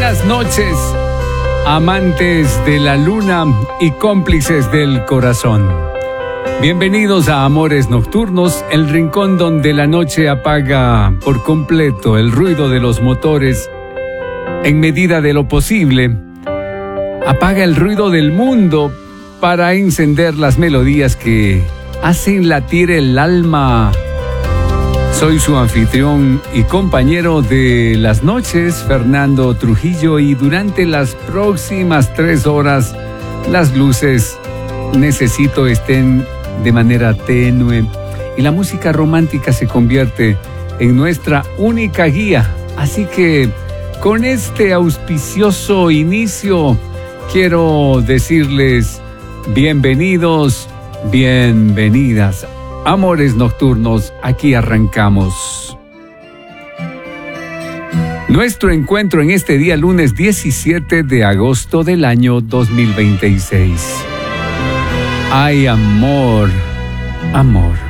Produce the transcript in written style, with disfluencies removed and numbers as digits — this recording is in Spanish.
Buenas noches, amantes de la luna y cómplices del corazón. Bienvenidos a Amores Nocturnos, el rincón donde la noche apaga por completo el ruido de los motores. En medida de lo posible, apaga el ruido del mundo para encender las melodías que hacen latir el alma. Soy su anfitrión y compañero de las noches, Fernando Trujillo, y durante las próximas 3 horas las luces necesito estén de manera tenue y la música romántica se convierte en nuestra única guía. Así que con este auspicioso inicio quiero decirles bienvenidos, bienvenidas. Amores Nocturnos, aquí arrancamos. Nuestro encuentro en este día lunes 17 de agosto del año 2026. Ay, amor, amor.